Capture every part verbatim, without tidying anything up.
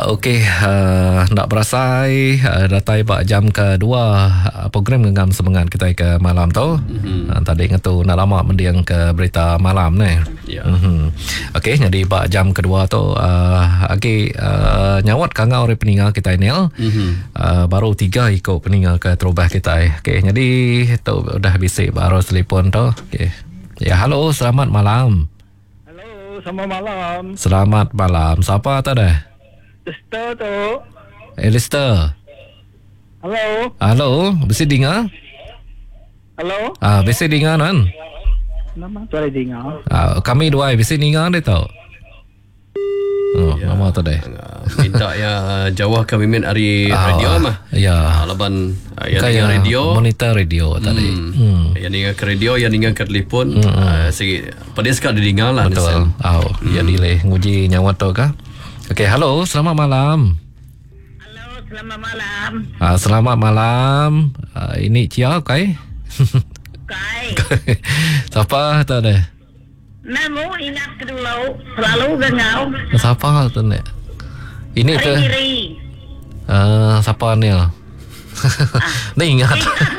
Okey, uh, nak berasai uh, datai bak jam kedua uh, program Genggam Semangat kita ke malam tu. Mm-hmm. Uh, tadi ngatu nak lama mendiang ke berita malam ni. Ya. Yeah. Mm-hmm. Okey, jadi bak jam kedua tu uh, okey uh, nyawat kangau ri peninggal kita ni. Mm-hmm. Uh, baru tiga ikut peninggal ke terubah kita. Okey, jadi tu dah bisik baru telefon tu. Okey. Ya, halo, selamat malam. Halo, selamat malam. Selamat malam. Siapa tu dah? Lister tu. Eh, Lister. Halo. Halo, bisa dengar? Halo. Ah, bisa dengar kan? Nama tu ada dengar. Ah, kami dua bisa dengar dia tau. Oh, ya. Nama tu deh. Minta ya jawah kami min ari Ah, radio mah. Ya. Laban ya Kayak dengan radio. monitor radio tadi. Hmm. Hmm. Ya dengan ke radio, ya dengan ke telefon. Hmm. Uh, segi pada sekali didengar lah. Betul. Oh, hmm. Ya dileh nguji nyawa tu kah? Okey, halo, selamat malam. Halo, selamat malam. Ah, selamat malam. Ah, ini Cia, okey? Kai. Siapa tu deh? Namu ingat ke dulu, selalu gengau. Siapa tu deh? Ini ke? Riri. Ah, siapa ni? Ah. Ni ingat.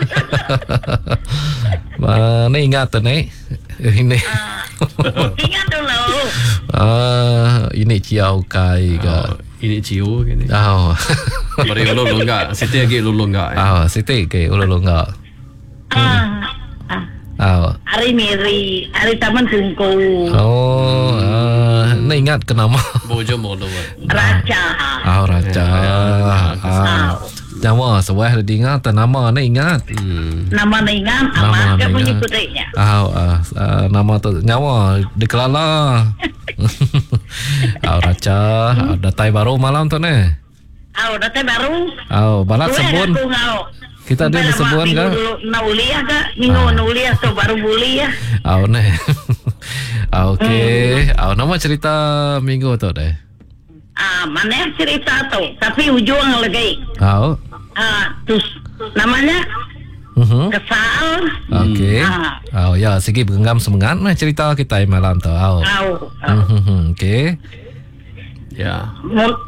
Ah, ni ingat tu ni. Ini. Uh, ingat dulu. Ah, ini Ciao Kai ke? Oh, ini Cio gini. Oh. Bari ulung enggak, Siti lagi ulung enggak. Ah, Siti ke ulung enggak. Ah, ah. Oh. Hari Miri, hari Taman Tungku. Oh, ah, ni ingat ke nama? Bojo modo. Raja. Ah, Raja. Ah. Nyawa sebuah dengar tak nama ni ingat. Hmm. Nama ni ingat, Nama amat ni kamu ingat. nyebutnya. Ah, ah, ah, nama tu nyawa dikelala. Ah, Raja, ah, datai baru malam tu ni. Oh, datang baru. Oh, balat Boleh sebun. aku ngau. Kita ada di sebun ke? Minggu nauliah ke? Minggu Ah. nauliah tu baru boleh ya. Ah, ni. Ah, okey. Ah, nama cerita minggu tu deh. Ah, mana cerita tu? Tapi ujung lagi. Ah, Ah, terus namanya mhm. Kesal. Okey. Ah. Oh, ya, segi Genggam Semangat mah cerita kita malam tu. Oh. Tahu. Mhm. Okey. Ya. Mul-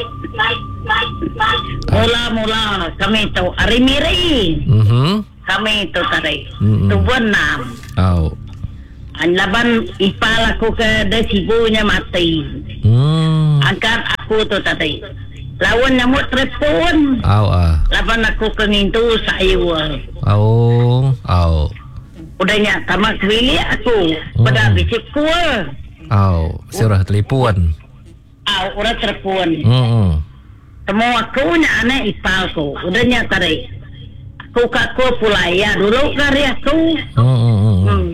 Mula-mula kami tu hari Miri. Mhm. Kami tu tadi. Mm-mm. Tu enam. Oh. Laban ipal aku ke desibunya mati. Hmm. Angkat aku tu tadi. Lawan nyamuk telefon. Au ah. Laban aku ke ngintu sayu. Au. Au. Udahnya tamak bilik aku. Pada Mm. bisik kuah. Au. Surah telefon. Ah, orang telefon. Hmm. Temu aku nya anak ipalku. Udahnya tadi. Aku kaku pula ya dulu kari aku. Hmm. Hmm.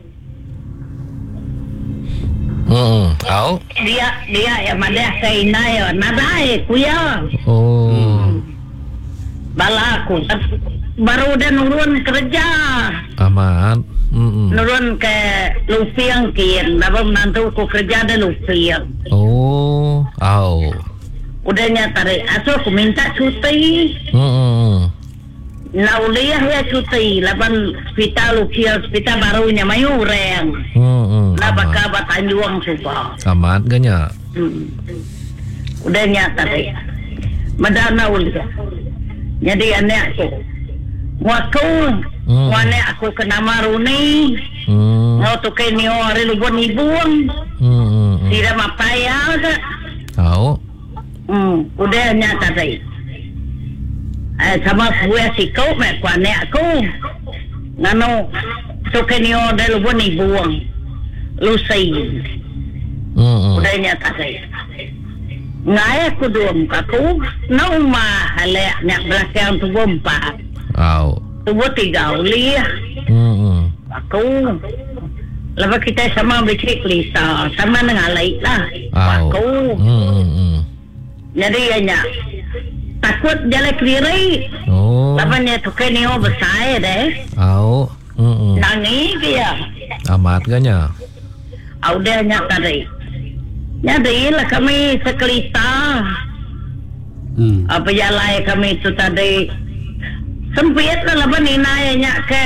Hmm. Au. Dia dia ya mana saya ina ya nadai kuya. Oh. Bala aku baru dah nurun kerja. Aman. Hmm. Nurun ke Lupiang kian. Dapat menantu ku kerja ada Lupiang. Oh. Au. Udahnya tadi. Aso aku minta cuti. Hmm. Nauliah ya cuti. Lapan hospital Lupiang hospital barunya mayu reng. Hmm. Lapa kabat Tanjuang supa. Amat ganya. Hmm. Udahnya tadi. Madana uliah. Jadi anak aku. Waktu. Hmm. Anak aku kena maruni. Hmm. Ngau tu kay niyo ari lubon ibuang. Hmm. Tidak mapaya ka. Au. Hmm, udah nyata tadi. Eh sama gue si kau me kwa ne aku. Ngano tu kay niyo ari lubon ibuang. Lusay. Hmm. Udah nyata tadi. Ngaya aku duam kaku. Nau ma hale nyak belakang tu bompa. Au. Tu tiga uli. Hmm. Aku. Lepas kita sama bisik Lisa. Sama dengan lain lah. Au. Aku. Hmm. Jadi hanya takut jalan kiri. Oh. Lepas ni tu kan ni besar deh. Au. Hmm. Nangis dia. Amat ganya. Udah nyak tadi. Jadi lah kami sekelita. Hmm. Apa jalan kami tu tadi. Sempit lah lepas ni nanya ke.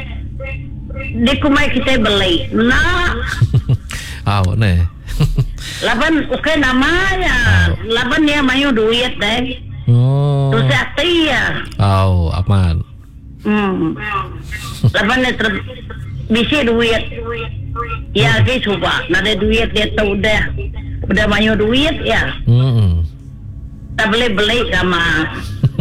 Di kumai kita beli. Nah. Au ni. Laban okey namanya. Laban dia mayu duit deh. Oh. Tu sakti ya. Oh, aman. Hmm. Laban dia ter bisi duit. Ya ke coba, nada duit dia tu udah udah mayu duit ya. Hmm. Tak boleh beli sama.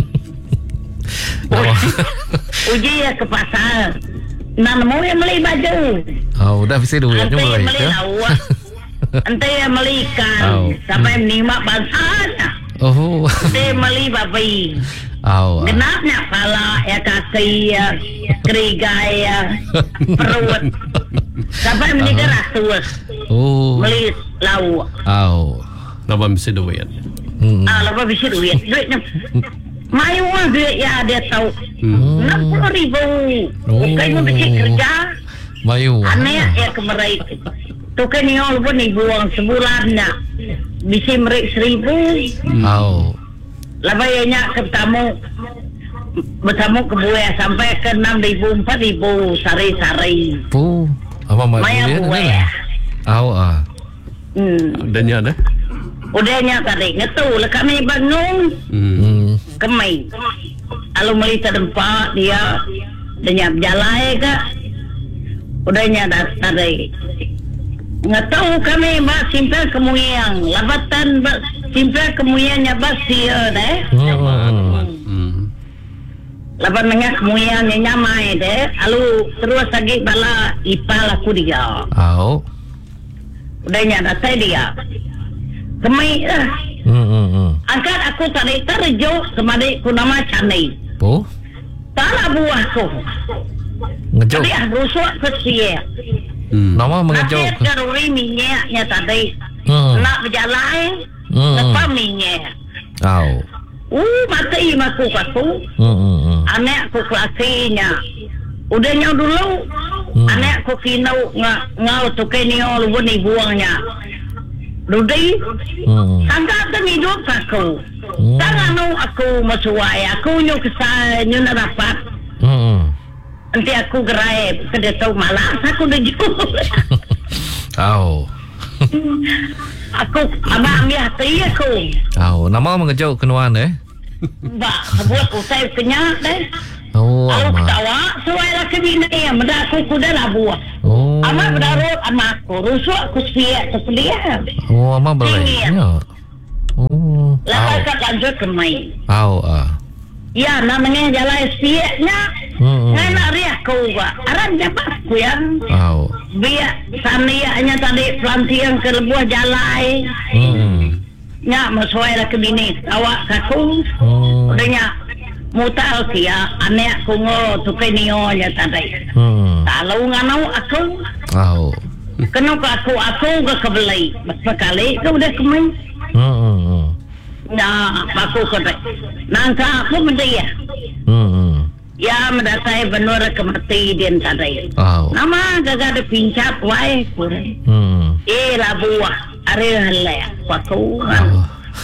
Uji ya ke pasar. Nak mau yang beli baju. Oh, udah bisa duitnya Nanti mulai. yang beli lauk. Nanti yang beli ikan. Oh. Sampai menikmat bansanya. Oh. Nanti beli babi. Oh. Genapnya kepala, ya kaki, ya kerigai, ya perut. Sampai menikah ratus. Oh. Beli lauk. Oh. Laban bisa duit. Hmm. Ah, lepas bisa duit. Duitnya. Mayu lah duit ya dia tahu. Hmm. enam puluh ribu. Oh. Bukan mau besi kerja. Mayu. Aneh ya kemerai. Tu kan ni orang pun ni buang sebulannya. Bisa merik seribu. Oh. Lepas ianya bertamu. Bertamu ke buaya sampai ke enam ribu, empat ribu. Sari-sari. Pu. Apa mak Maya duit buaya. Oh ah. Hmm. Dan ya ada. Udahnya tadi. Ngetu lah kami bangun. Hmm. Hmm. Kemai. Kalau melihat tempat dia. Dia berjalan ke. Udahnya tadi. Nggak tahu kami mbak simpel kemuyang. Labatan mbak simpel kemuyangnya mbak siya deh. Hmm. Hmm. Laban nengah kemuyangnya nyamai deh. Lalu terus lagi bala ipal aku dia. Oh. Udahnya datang dia. Kemai eh. Hmm. Hmm. Hmm. Angkat aku tarik terjo kemari ku nama Cani. Pu. Tala buahku. Ngejok. Tadi aku rusuk ke siya. Hmm. Nama mengejok. Nasib daruri minyaknya tadi. Hmm. Nak berjalan. Hmm. Lepas minyak. Oh. Uh, mati maku aku. Hmm. Hmm. Hmm. Anak aku kelasinya. Udahnya dulu. Hmm. Anak aku kinau ngau ngau tu kenio lu ni buangnya. Dudi. Hmm. Sangka tu hidup aku. Hmm. Tangan nu aku masuai. Aku nyu kesal nyu nak dapat. Hmm. Nanti aku gerai kedai tahu malas aku dah jauh. Oh. Aku abang ambil hati aku. Oh, nama mengejok kenuan eh. Mbak, buat usai kenyak deh. Oh, Kalau ama. ketawa, suai lah ke bina yang benda aku kuda lah buah. Oh. Ama berdarut sama aku, rusuk aku sepiak sepelia. Oh, ama boleh. Tinggi. Ya. Oh. Lepas kat lanjut ke main. Oh, ah. Ya, namanya jalan sepiaknya. Hmm. Ngai nak riak kau buat. Aran siapa aku yang. Oh. Biar saniaknya tadi pelantian ke lebuah jalan. Hmm. Nyak mesuai lah ke bini. Awak kaku. Oh. Udahnya. Mutal kia. Anak aku ngol. Tukai nionya tadi. Hmm. Kalau nganau aku. Oh. Kenapa aku aku ke kebeli sekali ke udah kemain. Hmm. Nah, aku kata nangka aku mendia. Hmm. Ya mendatai benar kemati dia tadi. Oh. Nama gagal ada pincap wae kurang. Hmm. Eh lah buah. Are lah aku. Oh.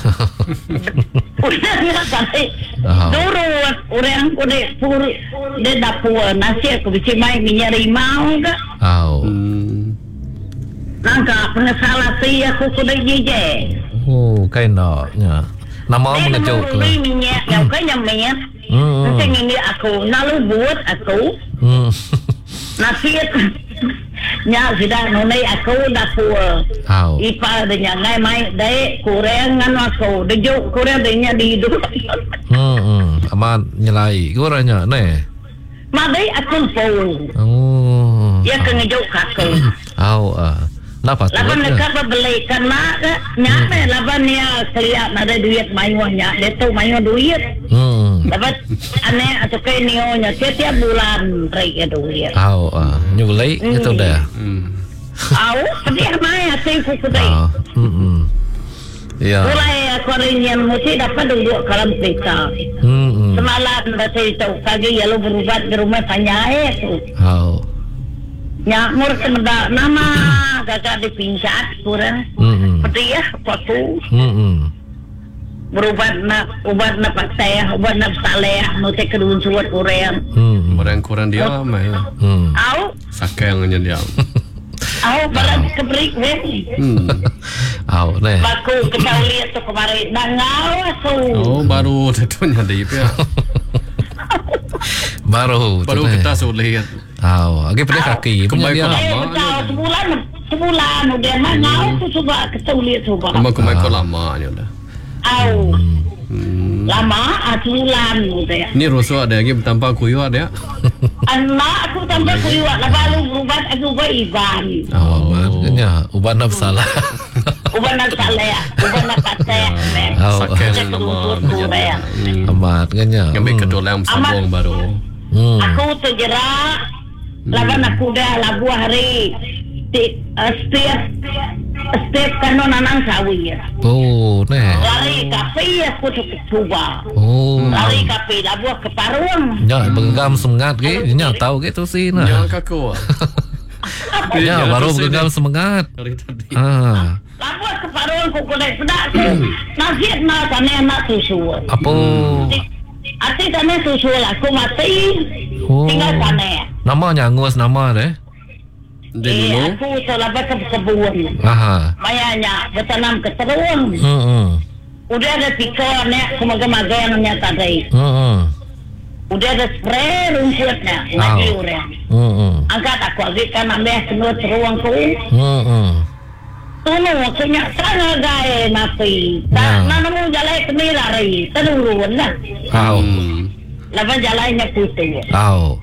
Udah nggak tadi. Oh. Dulu orang aku dek pur dek dapur nasi aku bisa main minyak rimau ke. Oh. Hmm. Nangka pengesalah sih aku kuda jije. Oh, kayaknya. Nama mengejok Dia lah. minyak, yang kan yang minyak. Hmm. Nanti ini aku nalu buat aku Hmm. nasi nya sudah nunai aku dapur. Oh. Ipa dengan ngai mai dai kurang nganu aku dejuk kurang denya di hidup. Hmm. Hmm. Ama nyelai. Goranya ne. Madai aku pun. Oh. Ya ke ngejuk aku. Oh. Ah. Napa tu? Laban dekat beli karena nya me laban ya keliat ada duit mayunya. Dia tu mayu duit. Hmm. Dapat aneh atau kayak nionya setiap bulan mereka duit. Oh. Ah. Nyulai itu dah. Hmm. Au, tapi maya saya kukutai. Oh. Hmm. Ya. Mulai aku ringan mesti dapat duduk dalam peta. Hmm. Semalam baca itu pagi ya lo berubat di rumah tanya itu. Oh. Nyamur kena nama gagak dipincat kurang. Hmm. Seperti ya aku Hmm. berubat nak ubat nak pakai ubat nak saleh nutek kedun suat kurang. Hmm. Orang kurang dia mai. Hmm. Au, Sakai yang dia. au balas kebrik weh. Hmm. Au, ne. Aku kita lihat tu kemarin dangau aku. Oh, baru tentunya di ya. Baru. Baru kita sulit. Au, agak pedih kaki. Punya Kembali dia. ke Eh, betul sebulan sebulan udah dangau tu coba kita lihat coba. Lama kembali ke lama ya dah. Au. Lama sebulan gitu ya. Ni Rosso ada lagi tanpa kuyu ada ya. Anak aku tambah kuiwat lah baru ubat aku buat Iban. Oh, makanya uban apa salah. Ubat nak salah ya. Ubat nak kata ya. Oh, Sakit nama ya. amat kanya. Ambil kedua dalam sambung baru. Hmm. Aku terjerak. Laban aku dah lagu hari. Setiap setiap kanon anang sawi ya. Oh, ne. Lari kafe aku tu cuba. Oh. Lari kafe labu ke Parung. Ya, bergenggam semangat ke? Nya tahu ke tu sih nah. Ya kaku. Ya, baru bergenggam semangat. Hari tadi. Ah. Labu ke Parung aku kena sedak aku. Nasib nak sana nak susu. Apa? Ati sana susu aku mati. Oh. Tinggal sana. Namanya Angus nama deh. Dia Eh, dulu. aku selalu ke kebun. Aha. Mayanya bertanam ke terung. Hmm. hmm. Udah ada pikir ni, kemaga-maga yang nyata tadi. Hmm. hmm. Udah ada spray rumputnya, lagi orang. Hmm. hmm. Angkat aku lagi kan ambil semua terung aku. Hmm. hmm. Tunggu, aku nyak sana gaya mati. Tak, mana mau jalan kini lari, terurun lah. Au. Lepas jalannya putih. Au.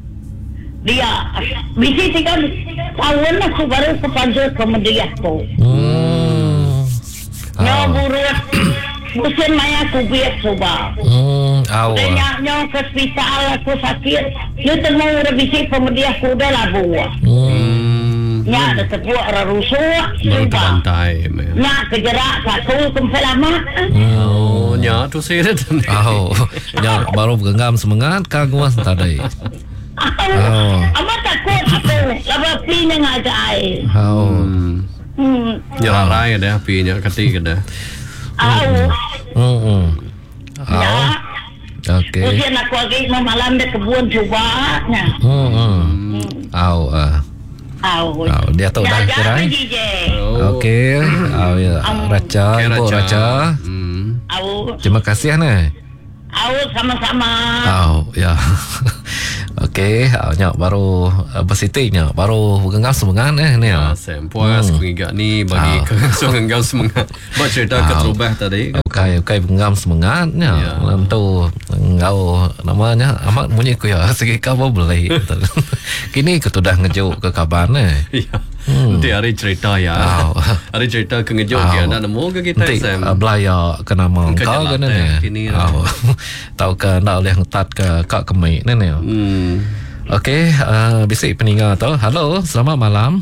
Dia, bisi tiga tahun aku baru kepanjul kemudian aku. Hmm. Nyawa Au. buruk, musim maya aku biar coba. Hmm. Au. Dia nyawa ke hospital aku sakit. Dia temu revisi kemudian aku udah labu. Hmm. Nya ada sebuah rarusuk. Baru terbantai. Nya kejerak aku kemselama. Oh, nya tu saya dah. Au. Ya, baru bergenggam semangat Angus tadi. Oh. Amat takut aku. Lepas pina ngajai. Au. Hmm. Ya rai dah apinya ketik dah. Au. Hmm. hmm. Au. Ya. Okey. Ujian aku lagi memalam di kebun coba. Nya. Hmm. hmm. Au. ah. Au. Au. Dia tahu dah cerai. Oh. Okey. Au ya. Raja, Okay, Ibu Raja. Hmm. Au. Terima kasih Ana. Au sama-sama. Au, ya. Okey, au nya baru uh, bersitiknya, baru bergenggam semangat eh ni. Ya, saya puas Hmm. mengingat ni bagi Ah. kesenggam semangat. Baca cerita ke terubah tadi. Okey, okey bergenggam semangatnya. Ya. Tentu engkau namanya amat bunyi ku ya segi kau boleh. Kini kau dah ngejuk ke kaban eh. Ya. Nanti hari cerita ya. Au. Hari cerita ke ngejok Au. dia nak nemu ke kita Nanti Sam. uh, belaya ke nama Ke kau jalan kan teh, ni. kini lah. Au. Tahu ke nak oleh ngetat ke kak kemik ni ni. Hmm. Okey, uh, bisik peninggal tu. Halo, selamat malam.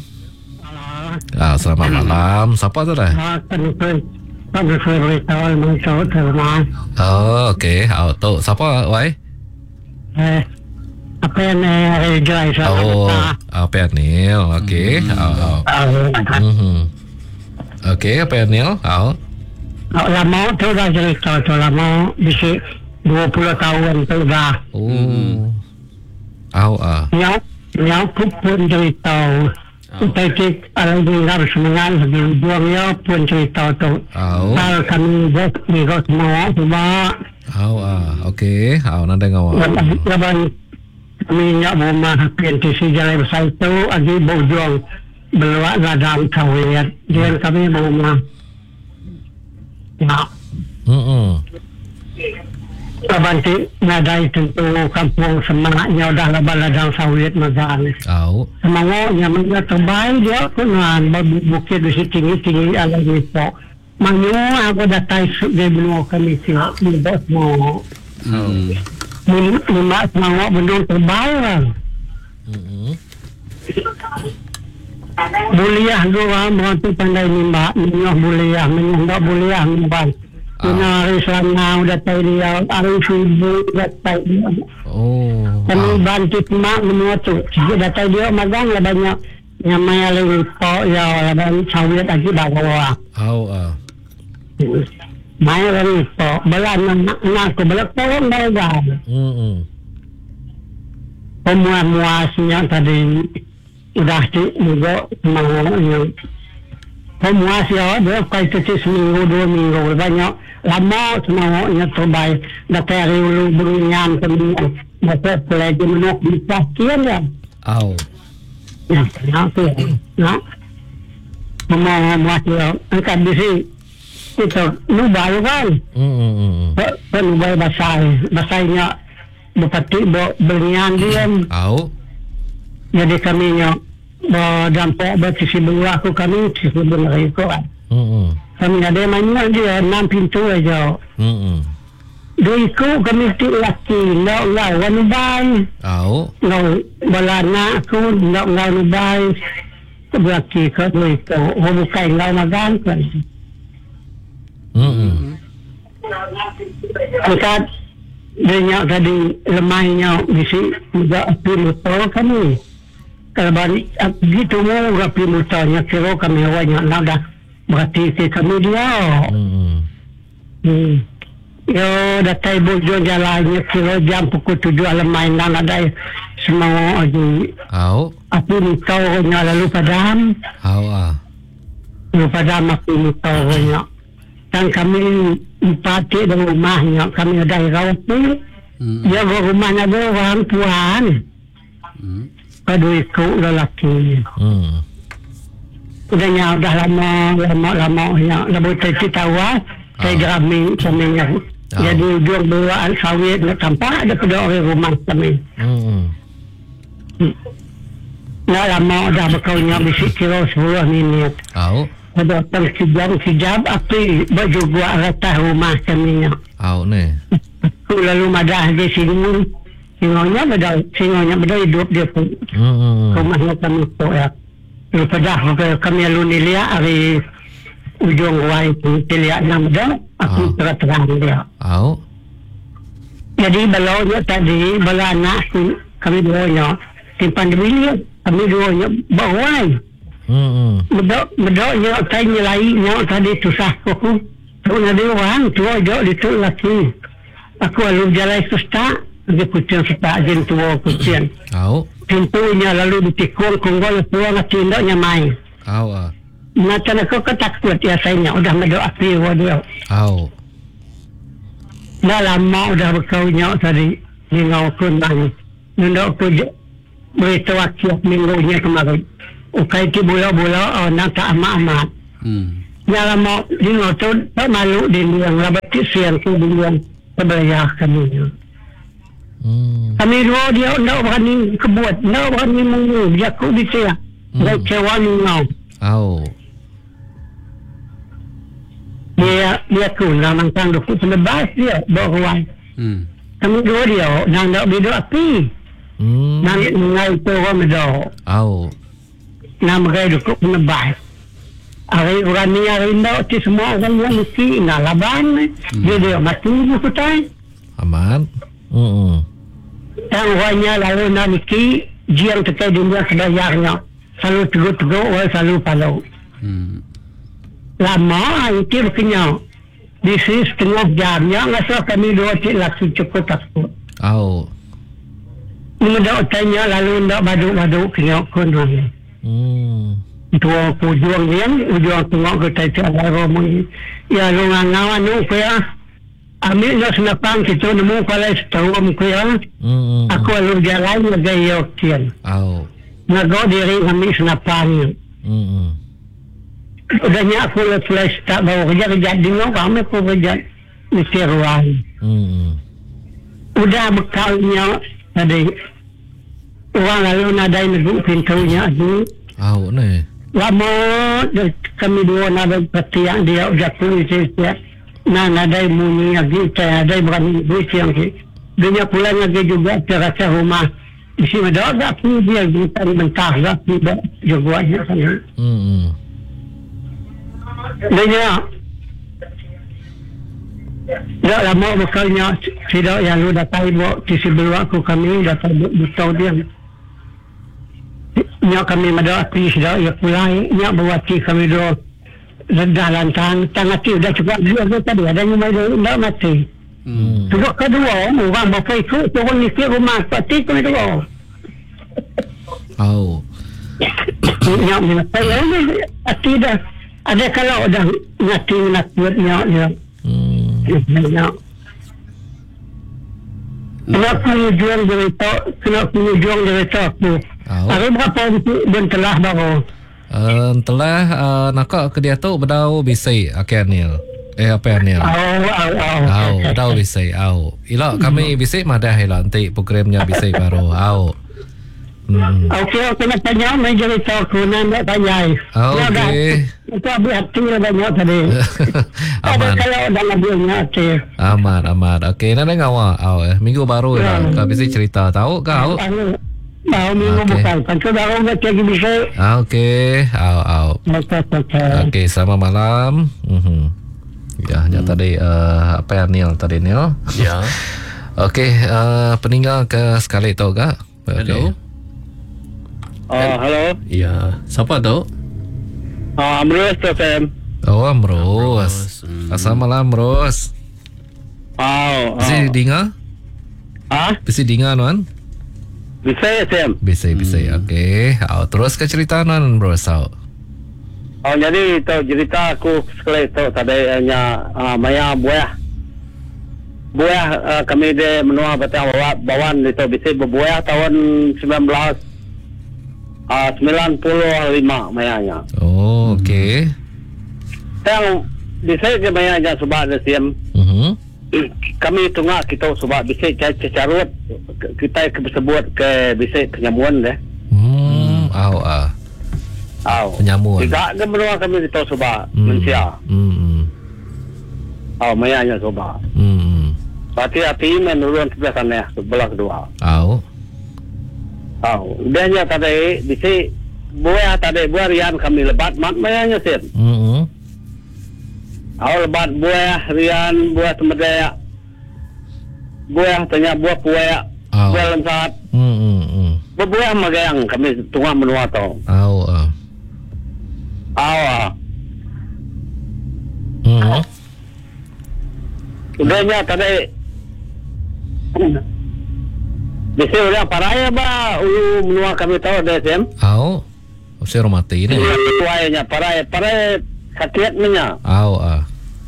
Ah, selamat malam. Siapa tu dah? Ah, kan kan berita muncul terus. Oh, okey. Oh, tu siapa wai? Eh, apa yang ada guys? Oh, apa ni? Okey. Oh, oh. Mhm. Okey, apa ni? Oh. Lama tu dah cerita tu lama bisa dua puluh tahun tu dah. Oh. Oh, ah. Yang yang aku pun cerita. Tapi kalau di dalam semangat di buang ya pun cerita tu. Oh. Kalau kami buat di kau semua cuma Oh, ah. Okey. Oh, nanda ngau. lepas kami nak rumah pintu si jalan besar itu lagi berjuang beluak ladang kawin dia kami rumah. Ya. Hmm. Lepas itu nadai tentu kampung semangatnya dah lepas ladang sawit mazal. Oh. Semangatnya mereka terbaik dia kenan bukit di situ tinggi-tinggi ala itu. Maknanya aku dah tahu dia benua kami siap buat semua. Hmm. Lima semangat benua terbaik lah. Hmm. Buliah dua mereka pandai nimba, menyuh buliah, menyuh tak buliah nimba. Kena hari selama udah tahu dia, hari subuh udah tahu dia. Oh. Kami bantu mak menua tu. Jika dah tahu dia magang lah banyak yang maya lagi po ya dan sawit lagi bawa. Oh, ah. Maya lagi po, belan nak nak ke belak tolong bawa. Hmm. Pemuas-muasnya tadi udah di juga mau yang pemuasnya dia kai tu seminggu dua minggu banyak lama semuanya terbaik dah kari ulu beringan kemudian masa pelagi menuk bisa kian ya Au. ya nak tu nak mama muasnya angkat di sini itu nubai kan Hmm. kan nubai basai basainya bupati beringan dia Au. jadi kami nya berdampak berkisi berlaku kami kisi berlaku kan Hmm. kami ada mainnya dia enam pintu aja Hmm. dua iku kami ti laki nak nak wanubai Au. nak balana aku nak nak nubai berlaki ke dua iku oh bukan nak magan kan Hmm. angkat dia tadi lemahnya bisi juga api motor kami kalau balik gitu mau api motornya kira kami awalnya nak dah berarti ke kami dia Hmm. hmm. Yo datai bojo jalannya kira jam pukul tujuh lemah nak ada semua lagi Au. api motornya lalu padam Au ah. lalu padam api motornya dan kami empat di rumahnya kami ada rawat ni Hmm. dia rumahnya ada orang tuan Hmm. kedua ikut lelaki Hmm. udahnya udah lama lama lama ya lebih cerita awal saya jerami kami yang jadi ujung bawaan sawit nak tampak ada kedua orang rumah kami Hmm. nak lama dah berkaunya bisik kira sepuluh minit Au. ada datang sejam sejam api baju buat rata rumah kami nya Au ni. lalu madah di sini singonya beda singonya beda hidup dia pun Hmm. rumahnya kami tu ya lalu pada kami lalu nilia hari ujung wai tu nilia nama dah aku Ah. terang dia Au. jadi balaunya tadi bala anak tu kami duanya simpan di bilik kami duanya bawai Hmm. medok medoknya tanya lainnya tadi susah aku tu ada orang tua jauh itu laki aku lalu jalan susah dia kucing susah jen tua kucing Au. pintunya lalu ditikung kunggol puang tindaknya main Au ah. macam aku ketakut ya saya udah medok api waduh Au. dah lama udah berkaunya tadi ningau kun bang nunduk aku beritahu akibat minggunya kemarin ukai ti bola-bola oh, nak tak amat-amat Hmm. ya lama ningau tu tak malu di yang labat siang tu di yang sebelah kami Hmm. kami dua dia nak berani kebut nak berani mengu dia aku bisa dia kecewa ningau Au. dia dia aku lah mangkang duk selebas dia bawa Hmm. kami dua dia nak nak beda api Hmm. nak ngai tu orang dah Au. nak mereka duk selebas hari orang ni hari nak ti semua orang yang mesti nak laban dia dia mati buku tai Aman. Hmm. dan orangnya lalu nak niki jiang terkait dunia sebayarnya selalu tegur-tegur orang selalu palau Hmm. lama itu berkenyang di sini setengah jamnya ngasih kami dua cik laki cukup takut Au. mendak tanya lalu ndak baduk-baduk kenyang kunang Hmm. dua ujung yang ujung tengok kita itu ada romo ya lu ngawan nu kaya ambil nak senapang kita nemu kalau setahun kaya Hmm. aku lalu jalan lagi yokian Au. ngago diri kami senapang Hmm. udahnya aku lepas tak bawa kerja kerja di ngau kami aku kerja di Teruan Hmm. udah bekalnya tadi orang lalu nadai neguk pintunya aduh Au ni. lama dia- kami dua nada petiak dia udah tulis dia nah nadai munyi lagi saya ada berani duit yang ke dia pulang lagi juga terasa rumah di sini ada agak pun dia bukan mentah lah tidak jagoannya sana Hmm. dia tak lama bekalnya tidak yang lu datang buat di sebelah aku kami datang betul dia nya kami ada api sudah ya pulang nya berwati kami dua rendah lantang tang hati sudah cukup dia ada tadi ada yang mai dah mati Hmm. juga kedua orang bapak ikut turun ni ke rumah pati kami dua Au. nya mina saya hati dah ada kalau dah ngati nak buatnya dia. Hmm. Ya. Kenapa jual cerita? Kenapa jual cerita aku? Oh. Ada berapa dan telah baru? Uh, telah uh, nakak ke dia tu bedau bisai akan Anil. Eh apa Anil? Oh, oh, oh. Au, bedau bisai au. Ila kami bisai madah ila nanti programnya bisai baru au. Hmm. Okey, aku nak tanya mai cerita aku nak tanya. Okey. Itu habis hati lah banyak tadi. Aman. Ada kalau dah lebih hati. Aman, aman. Okey, nak dengar awak. Au, eh. Minggu baru ya. Kau bisa cerita tahu kau? Baru minggu Okey. bukan. Kan baru nak lagi bisa. Ah, okey. Au, au. Okey, selamat malam. Mhm. Ya, hmm. tadi uh, apa ya Neil tadi Neil? Ya. Okey, uh, peninggal ke sekali tahu tak? Hello. Oh, halo. Ya. Siapa tu? Oh, Amrus tu, Sam. Oh, Amros. Amros, hmm. Assalamualaikum Amros. Oh, Bisa oh. dengar? Ah, Bisa dengar tuan? bisa ya, Sam? Bisa, bisa. Okey. Au, terus ke cerita tuan, Bros. Au. Oh, jadi tu cerita aku sekali tu tadi hanya uh, maya buah. Buah uh, kami di menua batang bawa bawan itu bisa berbuah tahun sembilan belas sembilan puluh lima mayanya. Oh, okey. Yang bisa ke mayanya sebab ada siam. Mhm. Kami tengah kita sebab bisa carut kita sebut ke bisa penyamuan deh. Hmm, au ah. Au. Penyamuan. Tidak ke menua kami kita sebab Hmm. manusia. Hmm. Oh, mayanya sebab. Hmm. Hati-hati menurun sebelah sana sebelah kedua. Au. Oh, dia hanya tadi bisa buah tadi buah rian kami lebat mat mayanya sih. Hmm. Oh, lebat buah rian buah temedaya. Buah tanya buah puaya. Au. Buah lensat. Hmm. Hmm. Buah magayang kami tengah menua tu. Au ah. Oh, Hmm. dia hanya tadi bisa orang paraya ba ulu menua kami tahu dah sih. Au. Saya mati ni. Tuanya paraya paraya katiatnya. Au ah.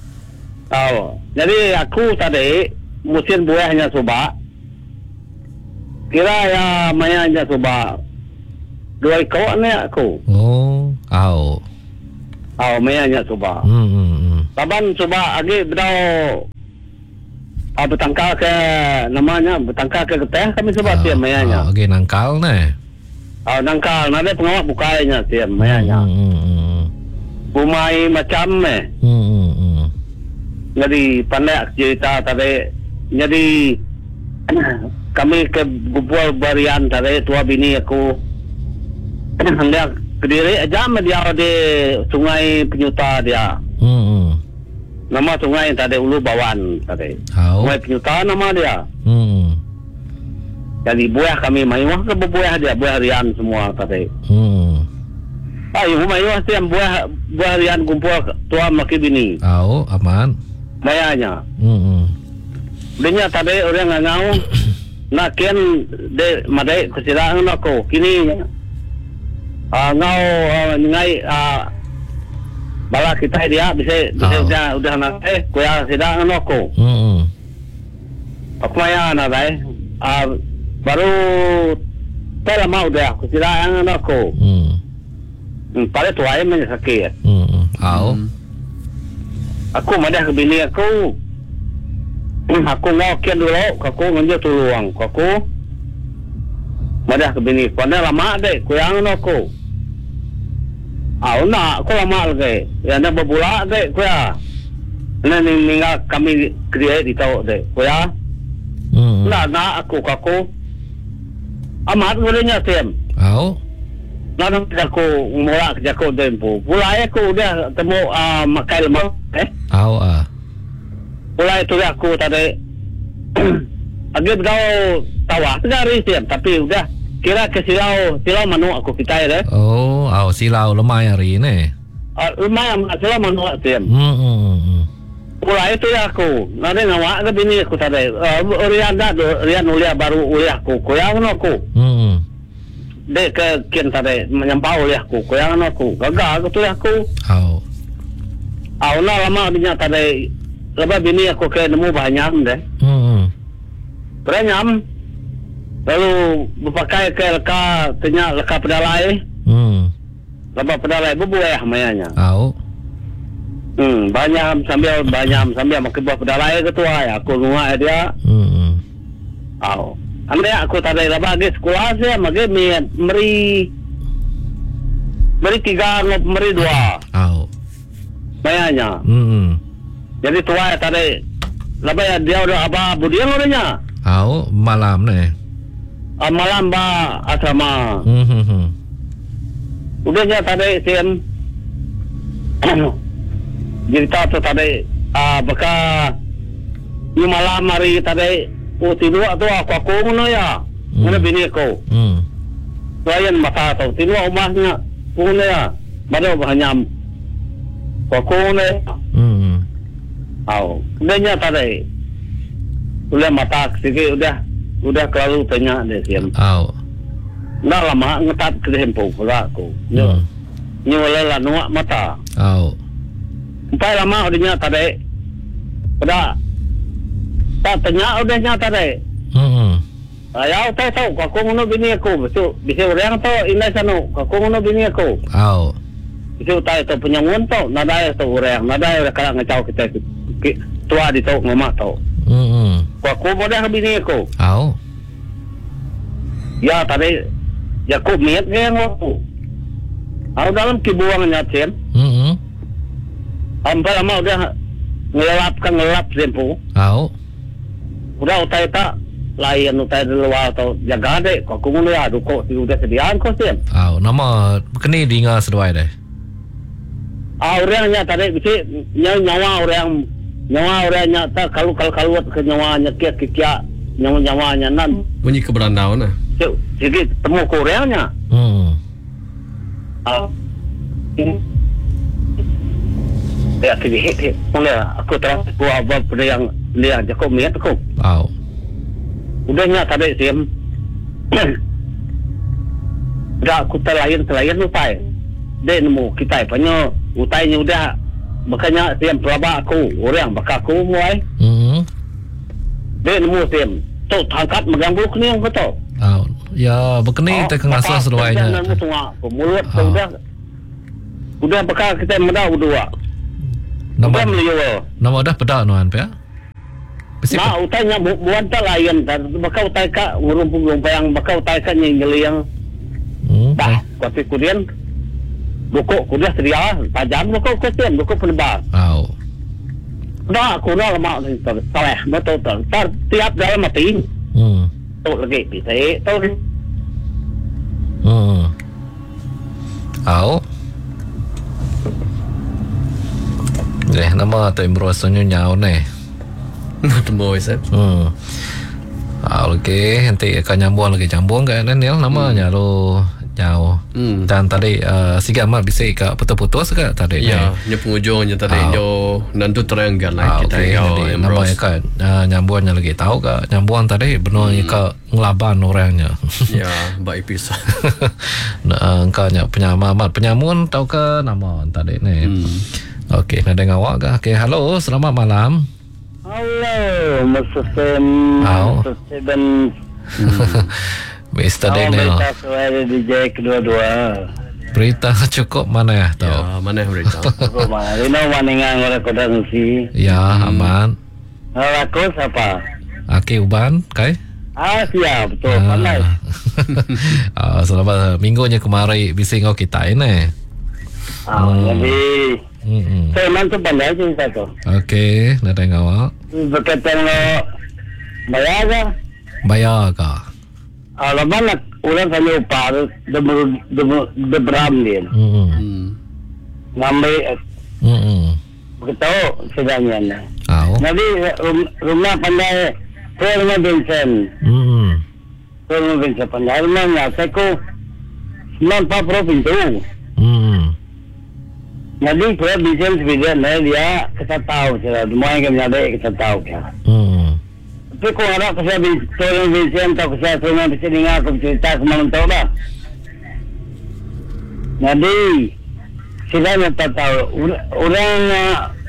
Oh, jadi aku tadi musim buahnya coba. Kira ya mayanya coba dua ekor ni aku. Oh, au. Oh, mayanya coba. Hmm. Hmm. Taban coba lagi bedau ah, bertangkal ke namanya bertangkal ke getah kami coba tiap mayanya. Okey, nangkal ni. Oh, nangkal nanti pengawal bukainya tiap mayanya. Hmm. Hmm. Bumai macam ni. Hmm. Hmm. Jadi pandai cerita tadi. Jadi kami ke bubual barian tadi tua bini aku hendak Kediri aja dia di sungai Penyuta dia. Hmm. Nama sungai tadi Ulu Bawan tadi. Au. Sungai Penyuta nama dia. Hmm. Jadi buah kami mayuah ke buah dia buah rian semua tadi. Hmm. Ayo mayuah tiam buah buah rian kumpul tua maki bini. Au, aman. Mayanya. Hmm. Dia tadi orang ngau nak kian de madai kesiraan aku kini ah ngau uh, ngai ah bala kita dia bisa bisa Oh. udah udah nak eh kuya sidang aku. Hmm. Aku maya na dai ah baru telah mau dia kesiraan aku. Hmm. Hmm, pada tua ai men sakit. Hmm. Au. Aku madah ke bini aku. Aku ngau kian dulu, aku nganjo tuluang, aku madah ke bini. Pada lama deh, kuya aku. Ah, nak aku lama lagi. Ya nak berbula deh, kuya. Nanti ninggal kami create di tahu deh, kuya. Hmm. Nak nak aku aku. Amat bolehnya tem. Au. Nak aku mula kerja aku tempo. Pulai aku dia temu ah makai lemak eh. Au ah. Pulai tu aku tadi. Agak kau tawa dari tem, tapi udah kira ke silau silau manu aku kita ya. Oh, au silau lemai hari ni. Ah, lumayan silau manu tem. Hmm. Hmm. Pulai itu ya aku. Nanti ngawa ke bini aku tadi. Rian dah, Rian ulia baru ulia aku. Koyang aku. Hmm. Dek ke kian tadi menyampau ulia aku. Koyang aku. Gagal aku tu aku. Au. Ah, una lama dia tadi lepas bini aku ke nemu banyak deh. Hmm. Beranyam. Lalu berpakai ke leka tanya leka pedalai. Hmm. Lepas pedalai berbuah mayanya. Au. Hmm, banyak sambil banyak sambil makan buah pedalai ketua ya. Aku rumah dia. Hmm. Au. Ande aku tadi lepas di sekolah saya magi meri meri tiga meri dua. Au. Mayanya. Hmm. Jadi tua tadi lepas ya dia udah apa budian orangnya. Au, malam ni. Ah, malam ba asrama. Hmm. Hmm. hmm. Udahnya tadi sian. Cerita tu tadi ah baka ni malam hari tadi oh tinua tu aku aku ngono ya. Mana bini aku. Hmm. Layan mata tu tinua rumahnya punya ya. Baru hanya aku ngono. Hmm. Au. Udahnya tadi. Udah mata sikit udah udah kalau tanya dia sian. Au. Dah lama ngetat ke tempo pula aku. Ni Hmm. ni wala nuak mata. Au. Sampai lama udahnya tadi. Pada tak tanya udahnya tadi. Hmm. Ayah tahu tahu aku ngono bini aku. Betul. Bisa orang tu inai sano. Aku ngono bini aku. Au. Bisa tahu tu penyangun tu. Nada tu orang. Nada kalau ngacau kita tua di tu ngomong tu. Hmm. Aku mudah bini aku. Au. Ya tadi. Ya aku miat ke yang aku. Aku dalam kibuang nyatin. Hmm. Sampai lama udah ngelap kan ngelap sempu. Au. Udah utai tak layan utai di luar atau jaga dek. Kau kungun ya duko udah sediaan kau sih. Au. Nama kini dinga seduai deh. Ah orangnya tadi bisa nyawa nyawa orang nyawa orangnya tak kalau kalau kalau ke nyawanya kia kia nyawa nyawanya nan. Bunyi keberandau nah. Jadi temu ke orangnya. Hmm. Ah. Ya kiri mulai aku terus aku apa pada yang dia jago miat aku. Au. Udahnya tadi sih. Dah aku terlayan terlayan utai. Dia nemu kita punya utainya udah makanya siam pelaba aku orang bakal aku mulai. Hmm. Dia nemu siam. Tu tangkat mengganggu kini yang kata. Au. Ya, berkeni kita kengasah seduainya. Nemu tengah mulut udah udah bakal kita mudah udua. Nama Udah nama dah pedak nuan pe. Besi nah, utainya bu, buat tak layan. Bakal utai kak ngurumpung yang bakal utai kak nyengeliang. Hmm. Dah, tapi kemudian buku kuda sedia tajam buku kucing buku penebar. Au. Dah, aku dah lama ni salah betul betul. Tar tiap dalam mati. Hmm. Tu lagi bisa tu. Hmm. Au. Eh, nama tu imrosannya nyau ni. Temu Ustaz. Hmm. Ah, okey, nanti akan nyambung lagi nyambung kan Daniel namanya hmm. lo nyau. Hmm. Dan tadi uh, sikit amat bisa ke putus-putus ke tadi. Ya, nya penghujungnya tadi Ah. jo nanti terangkan Ah, lagi kita okey, yo jadi namanya kan uh, nyambungnya lagi tahu ke nyambung tadi benar hmm. ke ngelaban orangnya. Ya, baik pisah. Nah, engkaunya penyamamat penyamun tahu ke nama tadi ni. Hmm. Okey, nak dengar awak ke? Okey, halo, selamat malam. Halo, Mister Sam. Au. Mister Steven. Mister Awak Daniel. berita suara D J kedua-dua. Berita cukup mana ya tahu? Ya, mana berita? Aku mah, Rino maningan orang kodang si. Ya, aman. Kalau aku siapa? Aki Uban, kai? Ah, siap, betul, pandai. Ah, selamat minggunya kemarin bisa ngau kita ini. Ah, jadi Hmm. saya mantu pandai cerita tu. Okey, nak dengar awak. Berkaitan lo bayar ke? Bayar ke? Ah, lepas nak orang kami upah de de de beram dia. Hmm. Hmm. Ngambil Hmm. begitu sedangnya. Au. Jadi rum, rumah pandai saya rumah Vincent. Hmm. Saya rumah Vincent pandai rumahnya saya ku sembilan empat puluh pintu. Hmm. Jadi saya Vincent sebenarnya dia kita tahu saya semua yang kami ada kita tahu kan. Hmm. Tapi kau ada saya Vincent Vincent atau saya semua bisa dengar aku cerita kemarin tahu dah. Jadi saya tak tahu orang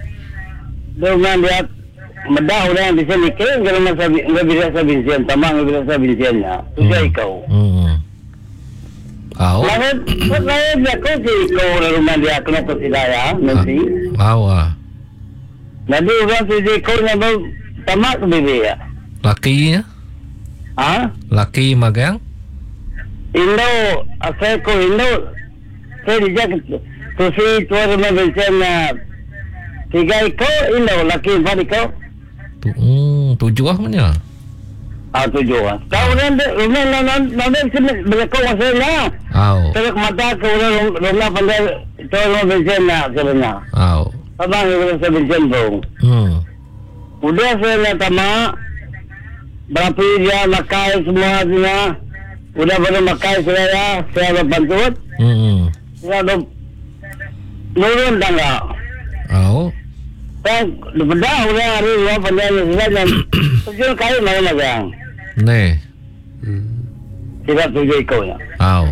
dengan dia medah orang bisa nikah kalau masa enggak bisa sabinsian tamang enggak bisa sabinsiannya sudah ikau Hmm. Au. lalu lalu dia kau si ikau rumah dia kena persidaya nanti Au ah. nanti orang si ikau nya baru tamak ke bebe ya Lakinya? ah Laki magang? Indo asal ko Indo saya dijak tu si tuan rumah bencana tiga ikau Indo laki empat ikau Tu, hmm, tujuh ah punya. ah tujuh ah kau nanti rumah nanti nanti sini berlaku masalah Au. terus mata ke orang rumah pandai tuan rumah bencana sebenarnya Au. abang yang saya bencana dong Hmm. udah saya lihat sama berapa dia makai semua semua udah pada makai saya saya ada bantut Hmm. saya ada nurun tangga Au. saya bedah udah hari dua pandai sudah dan tujuh kali mana yang Ne. tidak tujuh ikutnya Au.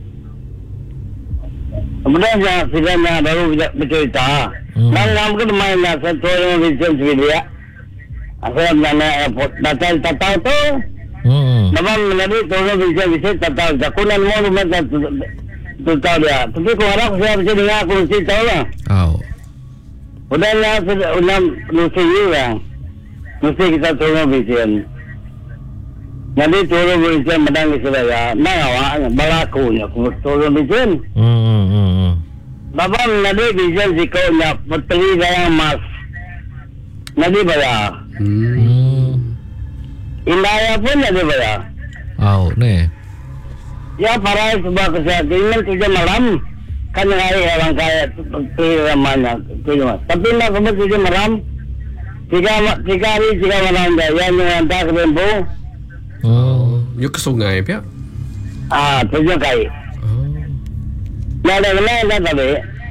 kemudian saya sidangnya baru bercerita Hmm. dan nama ke mainnya saya tuan yang Vincent Swidia saya menanya airport datang tak tahu tu Hmm. memang menjadi tuan Vincent bisa tak tahu jakunan mau rumah tak tu tahu dia tapi aku harap saya bisa dengar aku mesti tahu lah Au. udahlah sudah udah mesti juga mesti kita tuan Vincent jadi tuan Vincent menang di Surabaya nah awak balakunya tuan Vincent Hmm. Hmm. Hmm. Bapak nadi Vincent sikonya petri dayang mas nadi bayar Hmm. Hmm. Indaya pun nadi bayar Au. Ne. ya para sebuah kesehatan tujuh malam kan yang hari orang kaya petri ramanya tujuh malam tapi nak sebut tujuh malam tiga tiga hari tiga malam dia yang hantar ke Bembu Hmm. You ke sungai pihak. ah tujuh kali Oh. nah ada mana ada tadi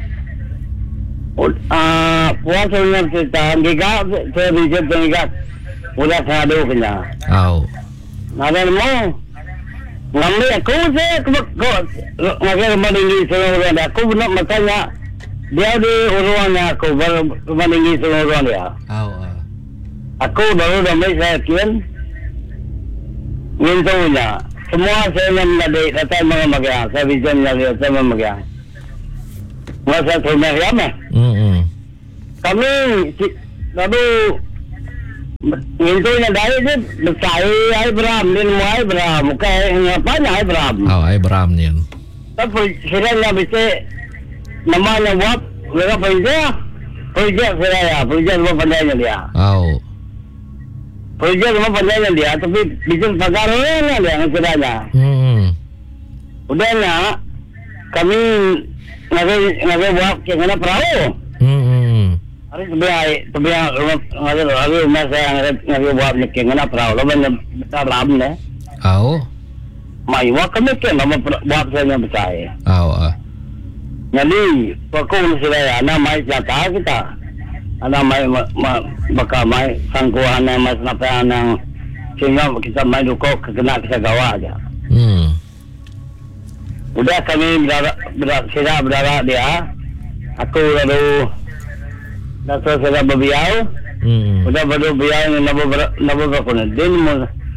ah puasa yang cerita giga saya bisa giga udah kado kena Au. ada mau ngambil aku saya kok ngajar bandingi seluruh aku benar makanya dia di uruannya aku baru bandingi seluruh dia Au. Ah. aku baru damai saya kian ngintunya semua saya yang ada datang mga magang saya bisa nyari saya mga magang masa saya ya Hmm. Hmm. kami lalu ngintunya dari itu besar ay Bram din mo ay Bram kaya ngapain ay Bram Au. Ai beram niyan. tapi sila nga bisa nama na wap mereka projek projek sila ya projek mo pandainya dia Au. projek mo pandainya dia tapi bikin pagaran na dia ang sila na Hmm. udah na kami ngagai ngagai wap kaya nga na perahu Hmm. hari sebenarnya sebenarnya ngagai ngagai masa ngagai wap ni kaya nga na perahu laban na Bram na Au. mai wap kami kaya nama wap saya nga besar Au. Ah. jadi pokok sila ya na mai jata kita ana mai baka mai sangkuhan na mas napayan ng sehingga kita mai duko kena kita gawa aja Hmm. udah kami berada berada sila berada dia aku lalu nasa sila babiyaw Hmm. udah baru biyaw ni nabo nabo ko na din mo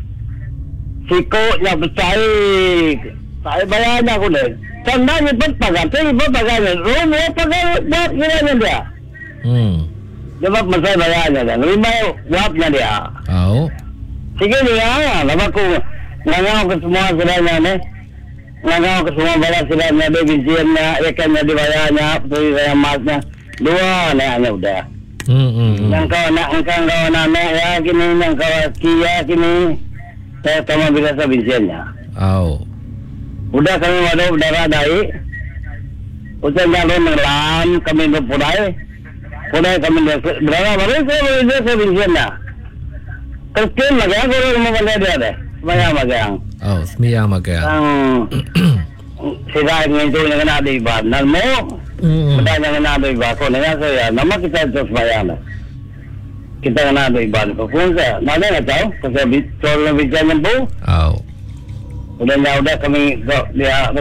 siko na betay saya bayar aku deh tanda ni pagpagan tapi pagpagan rumah pagpagan buat kira dia Hmm. Dapat masai bayarnya dan lima wapnya dia. Au. Sige dia, lama ku ngangau ke semua sedanya ni. Ngangau ke semua balas sedanya dia bijiannya, ikannya dibayarnya, beri saya emasnya. Dua ni hanya udah. Hmm. Hmm. Yang kau nak engkau kau nak ya kini, yang kau kia kini. Saya sama bila saya bijiannya. Au. Udah kami ada darah dari. Ucap jalan ngelam kami berpudai. Pudai kami berada baru saya berada saya bijiannya. Kerja magang kalau rumah pandai dia deh, banyak magang. Au. Semia magang. Ang sila nginto yang kena ada ibadah, dan mau Hmm. benda yang kena ada ibadah. Kau nanya saya, nama kita terus bayar. Kita kena ada ibadah. Kau pun saya, mana nggak tahu? Saya bicara bicara bu, Au. udah udah kami dia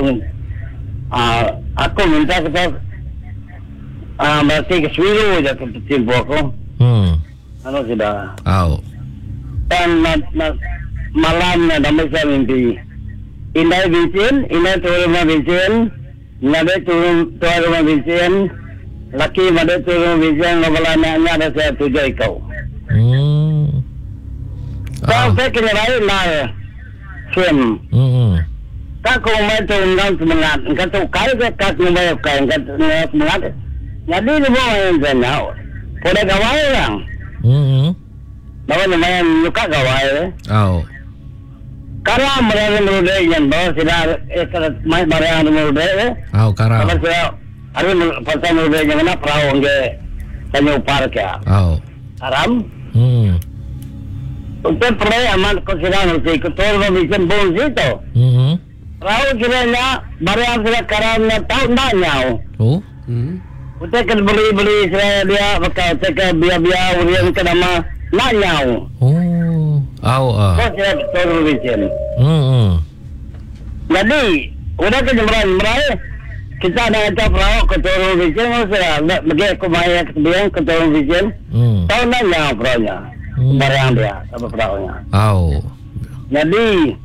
ah aku minta kita ah berarti ke Swiro aja ke timbu aku. Hmm. Ano sudah. Au. Dan na, na, malamnya damai saya mimpi. Indah Vincent, indah turun Vincent, nade turun turun Vincent, laki nade turun Vincent, ngobala nanya ada saya tujuh ikau. Hmm. Kau saya kena lain lah, Sim. Hmm. Kau kau main turun kan semangat, kau tu kau ke kau main kau kau semangat. Jadi ni boleh jangan. Pada kawai lang. Hmm. Bawa lumayan luka kawai. Au. Karena mereka menurut yang bawa sudah eh mai barang menurut. Au kara. Kalau saya hari pasal menurut yang mana perahu ke tanya upar ke. Au. Haram. Hmm. Untuk perahu aman kau sudah nanti ketua pemimpin bos itu. Hmm. Perahu kiranya barang sudah karamnya tahu tak nyau. Oh. Hmm. Untuk kan beli-beli saya dia bakal cek biar-biar urian ke nama nak nyau. Oh. Au ah. Kau sudah ketua pemimpin. Hmm. Jadi, udah ke jemberan merai, kita ada ngecap perahu ketua pemimpin, sudah bagi aku bayar kebiang ketua pemimpin. Hmm. Tahu nak nyau perahunya, barang dia, apa perahunya. Au. Jadi,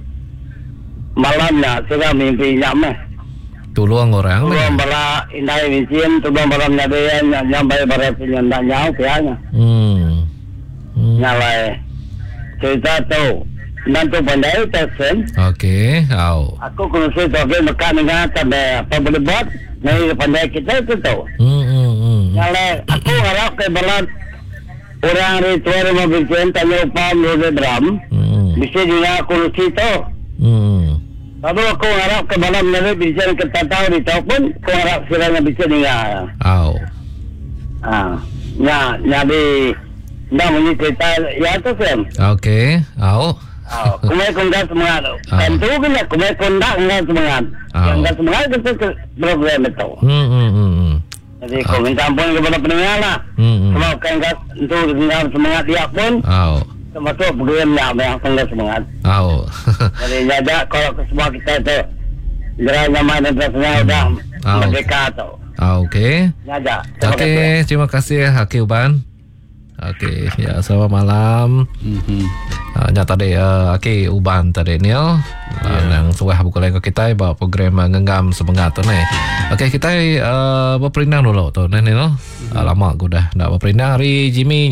malamnya sudah mimpi nyamah. Tolong orang ni. Tolong bala indah vincin, tolong bala nyadaya, nyambai barat nyanda nyau kayaknya. Hmm. Hmm. Nyalai. Cerita tu, nanti pandai tersen. Okey. Au. Aku kena saya tu, okay, makan dengan ada apa boleh buat, ni pandai kita itu tu. Hmm. Hmm. Hmm. Nyalai, aku harap ke bala orang ritual rumah vincin, tanya upah menurut drum, Hmm. bisa juga aku luci tu. Hmm. Lalu aku harap ke malam nanti bisa kita tahu di tahu pun aku harap siranya bisa dengar. Au. Ah, nya jadi dah mungkin cerita ya tu kan. Okey. Au. Ah, kumai kundak semangat. Ah. Tentu kan kumai kundak enggak semangat. Ah. Yang enggak semangat itu ke- problem itu. Hmm. Hmm. Hmm. Jadi aku minta ampun kepada pendengar lah. Hmm. Hmm. Sebab kan enggak itu dengan semangat dia pun Au. termasuk programnya yang enggak semangat. Au. Jadi jaga kalau ke semua kita itu gerak nyaman dan terasa udah Ah. merdeka tu. Ah, okey. Jaga. Terima kasih. Okey, terima kasih Haki Uban. Okey, ya selamat malam. Mhm. Uh, nya tadi uh, Haki Uban tadi ni oh. Uh, yang suah buku lain ke kita bawa program uh, Genggam Semangat tu ni. Okey, kita uh, berperinang dulu tu ni no. Uh, lama aku dah nak berperinang hari Jimmy